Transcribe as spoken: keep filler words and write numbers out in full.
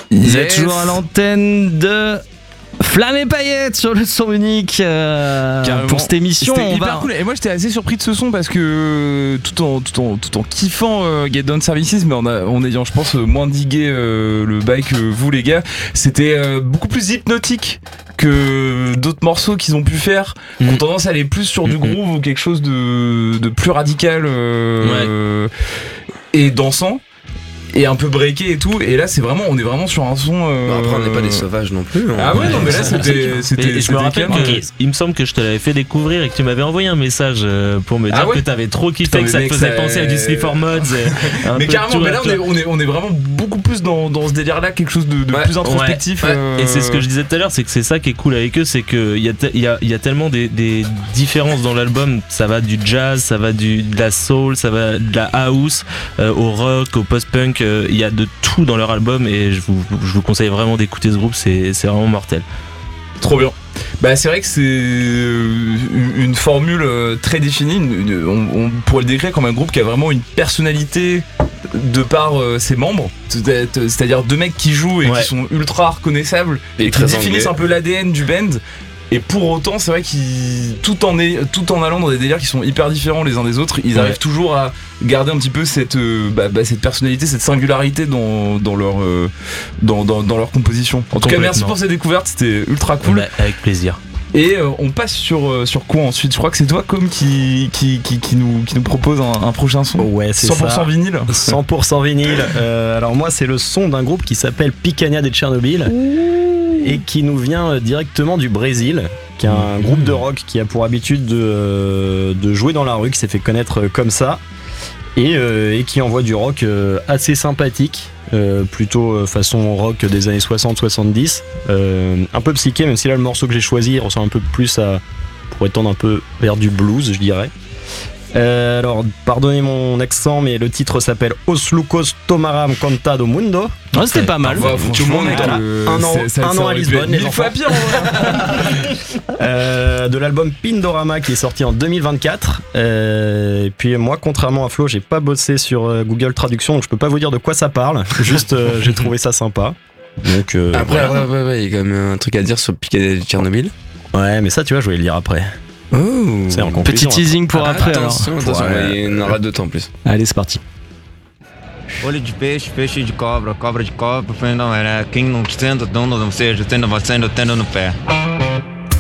Vous Yes. êtes toujours à l'antenne de Flamme et Paillettes sur le son unique euh, pour cette émission. C'était On hyper va... cool. Et moi j'étais assez surpris de ce son parce que tout en, tout en, tout en kiffant euh, Get Down Services, mais en, a, en ayant je pense moins digué euh, le bail que vous les gars, c'était euh, beaucoup plus hypnotique que d'autres morceaux qu'ils ont pu faire, qui Mm. ont tendance à aller plus sur du Mm-hmm. groove ou quelque chose de, de plus radical euh, et dansant. Et un peu breaké et tout, et là c'est vraiment, on est vraiment sur un son. Euh... Bon, après, on n'est pas des sauvages non plus. Ah ouais, non, mais là c'était. Et c'était je me c'était rappelle calme. que il me semble que je te l'avais fait découvrir et que tu m'avais envoyé un message euh, pour me dire Ah ouais que t'avais trop kiffé, Putain, que mais ça te mec, faisait ça- penser à du Sleeper Mods. et un Mais peu carrément, tout, mais là on tu est, vois. on, est, on est vraiment beaucoup plus dans, dans ce délire là, quelque chose de, de Ouais, plus introspectif. Ouais, euh, Et c'est ce que je disais tout à l'heure, c'est que c'est ça qui est cool avec eux, c'est qu'il y a, te- il y, a, il y a tellement des, des différences dans l'album. Ça va du jazz, ça va du, de la soul, ça va de la house, euh, au rock, au post-punk. euh, Il y a de tout dans leur album et je vous, je vous conseille vraiment d'écouter ce groupe, c'est, c'est vraiment mortel. Trop bien. Bah c'est vrai que c'est euh, une, une formule euh, très définie. Une- une- on, on pourrait le décrire comme un groupe qui a vraiment une personnalité de par euh, ses membres. C'est- C'est-à-dire deux mecs qui jouent et Ouais. qui sont ultra reconnaissables Et et, qui très définissent anglais. un peu l'A D N du band. Et pour autant, c'est vrai qu'ils, tout en, est, tout en allant dans des délires qui sont hyper différents les uns des autres, ils Ouais. arrivent toujours à garder un petit peu cette, euh, bah, bah, cette personnalité, cette singularité dans, dans, leur, euh, dans, dans, dans leur composition. En tout cas, merci Complètement. pour cette découverte, c'était ultra cool. Bah, avec plaisir. Et euh, on passe sur, euh, sur quoi ensuite? Je crois que c'est toi, Com, qui, qui, qui, qui, nous, qui nous propose un, un prochain son. Ouais, c'est cent pour cent ça. vinyle. cent pour cent vinyle. Euh, alors moi, c'est le son d'un groupe qui s'appelle Picanha de Tchernobyl et qui nous vient euh, directement du Brésil, qui est un groupe de rock qui a pour habitude de, euh, de jouer dans la rue, qui s'est fait connaître euh, comme ça et, euh, et qui envoie du rock euh, assez sympathique, euh, plutôt euh, façon rock des années soixante soixante-dix, euh, un peu psyché, même si là le morceau que j'ai choisi il ressemble un peu plus à, pour étendre un peu vers du blues, je dirais. Euh, alors, pardonnez mon accent, mais le titre s'appelle Os Lucos Tomaram Conta do Mundo. Ouais, c'était pas mal. Ouais, franchement, Voilà. euh, Un an- c'est- ça- un ça an à aurait pu Lisbonne, être les mille enfants. fois pire, en vrai. Euh, de l'album Pindorama qui est sorti en deux mille vingt-quatre. Euh, et puis moi, contrairement à Flo, j'ai pas bossé sur euh, Google Traduction, donc je peux pas vous dire de quoi ça parle. Juste, euh, j'ai trouvé ça sympa. Donc, euh, Après, voilà. ouais, ouais, ouais, il y a quand même un truc à dire sur Picanha de Tchernobyl. Ouais, mais ça, tu vois, je vais le lire après. Oh, C'est en Petit conclusion. teasing pour après alors. Attention, attention, Ouais. ouais, il y en aura d'autres en plus. Allez, c'est parti. Olho de peixe, peixe de cobra, cobra de cobra, não era quem não sendo dono, não seja, tendo você, tendo no pé.